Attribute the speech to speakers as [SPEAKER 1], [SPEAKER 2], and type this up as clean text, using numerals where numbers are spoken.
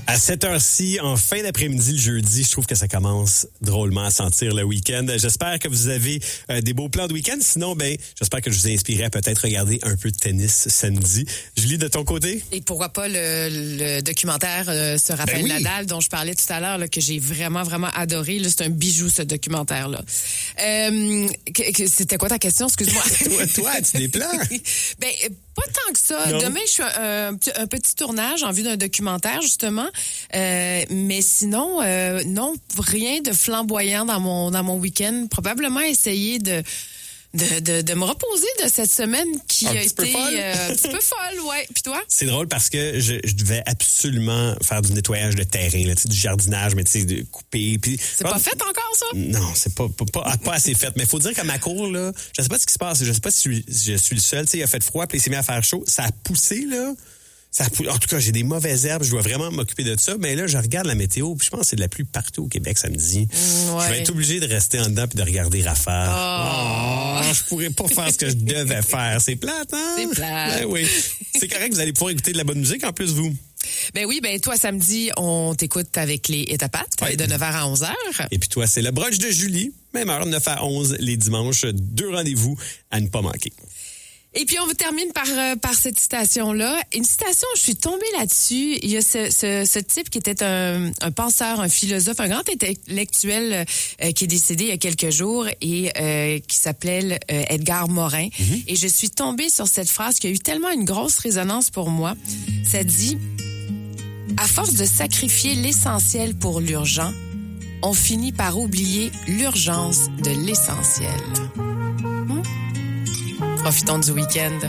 [SPEAKER 1] À cette heure-ci, en fin d'après-midi, le jeudi, je trouve que ça commence drôlement à sentir le week-end. J'espère que vous avez des beaux plans de week-end. Sinon, j'espère que je vous ai inspiré à peut-être regarder un peu de tennis samedi. Julie, de ton côté?
[SPEAKER 2] Et pourquoi pas le documentaire sur Rafael Nadal dont je parlais tout à l'heure, là, que j'ai vraiment, vraiment adoré. Là, c'est un bijou, ce documentaire-là. C'était quoi ta question? Excuse-moi.
[SPEAKER 1] toi, as-tu des plans?
[SPEAKER 2] Pas tant que ça. Non. Demain, je suis un petit tournage en vue d'un documentaire, justement. Mais sinon, non, rien de flamboyant dans mon week-end. Probablement essayer de me reposer de cette semaine qui a été un petit peu folle, ouais. Puis toi?
[SPEAKER 1] C'est drôle parce que je devais absolument faire du nettoyage de terrain, là, du jardinage, mais tu sais, de couper. Puis,
[SPEAKER 2] c'est pas fait encore, ça?
[SPEAKER 1] Non, c'est pas assez fait. Mais il faut dire qu'à ma cour, là, je sais pas ce qui se passe. Je sais pas si je suis le seul. Tu sais, il a fait froid, puis il s'est mis à faire chaud. Ça a poussé, là. En tout cas, j'ai des mauvaises herbes, je dois vraiment m'occuper de ça. Mais là, je regarde la météo, puis je pense que c'est de la pluie partout au Québec samedi. Ouais. Je vais être obligé de rester en dedans puis de regarder rafale. Je pourrais pas faire ce que je devais faire. C'est plate, hein?
[SPEAKER 2] C'est plate.
[SPEAKER 1] Ben oui. C'est correct, vous allez pouvoir écouter de la bonne musique en plus, vous.
[SPEAKER 2] Ben oui, toi, samedi, on t'écoute avec les Étapates de 9h à 11h.
[SPEAKER 1] Et puis toi, c'est le brunch de Julie, même heure, 9 à 11 les dimanches. 2 rendez-vous à ne pas manquer.
[SPEAKER 2] Et puis, on termine par cette citation-là. Une citation, je suis tombée là-dessus. Il y a ce type qui était un penseur, un philosophe, un grand intellectuel qui est décédé il y a quelques jours et qui s'appelait Edgar Morin. Mm-hmm. Et je suis tombée sur cette phrase qui a eu tellement une grosse résonance pour moi. Ça dit, « À force de sacrifier l'essentiel pour l'urgent, on finit par oublier l'urgence de l'essentiel. » Profitons du week-end.